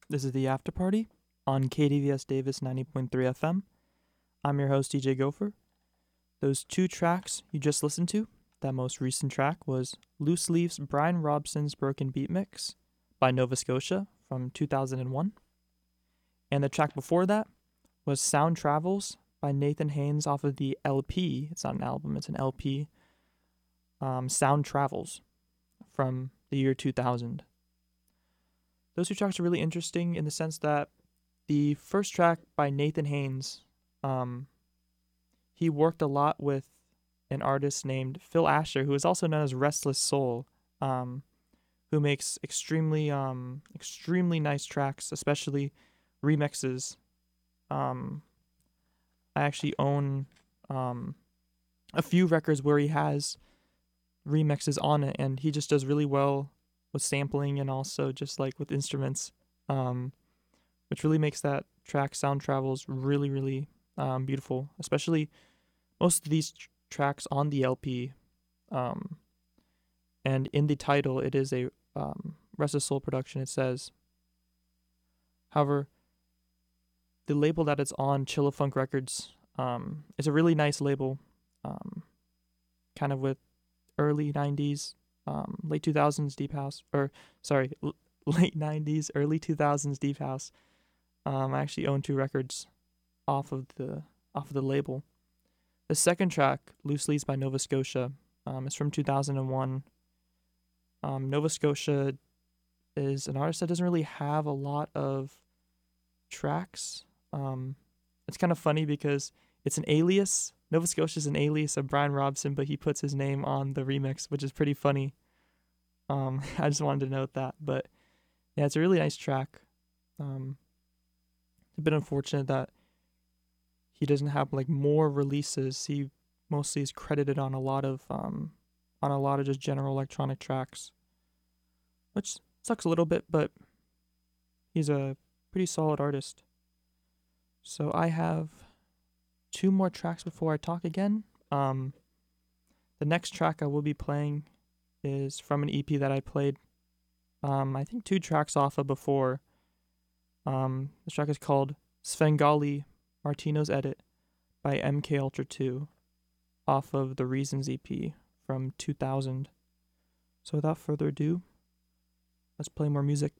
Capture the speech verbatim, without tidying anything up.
This is the After Party on K D V S Davis ninety point three F M. I'm your host, D J Gopher. Those two tracks you just listened to, that most recent track was Loose Leaves Brian Robson's Broken Beat Mix by Nova Scotia from two thousand one. And the track before that was Sound Travels by Nathan Haynes off of the L P. It's not an album, it's an L P. Um, Sound Travels from the year two thousand. Those two tracks are really interesting in the sense that the first track by Nathan Haynes, um, he worked a lot with an artist named Phil Asher, who is also known as Restless Soul, um, who makes extremely, um, extremely nice tracks, especially remixes. Um, I actually own um, a few records where he has remixes on it, and he just does really well with sampling and also just like with instruments, um, which really makes that track Sound Travels really, really um, beautiful, especially most of these tr- tracks on the L P. Um, and in the title, it is a um, Restless Soul production, it says. However, the label that it's on, Chillafunk Records, um, is a really nice label, um, kind of with early nineties, um, late two thousands deep house, or sorry, l- late nineties, early two thousands deep house. Um, I actually own two records off of the off of the label. The second track, Loose Leaves by Nova Scotia, um, is from two thousand one. Um, Nova Scotia is an artist that doesn't really have a lot of tracks. Um, it's kind of funny because it's an alias. Nova Scotia is an alias of Brian Robson, but he puts his name on the remix, which is pretty funny. Um, I just wanted to note that. But yeah, it's a really nice track. Um, it's a bit unfortunate that he doesn't have like more releases. He mostly is credited on a lot of um, on a lot of just general electronic tracks, which sucks a little bit, but he's a pretty solid artist. So I have two more tracks before I talk again. Um, the next track I will be playing is from an E P that I played, um, I think two tracks off of before. Um, this track is called Svengali Martino's Edit by M K Ultra two off of the Reasons E P from two thousand. So without further ado, let's play more music.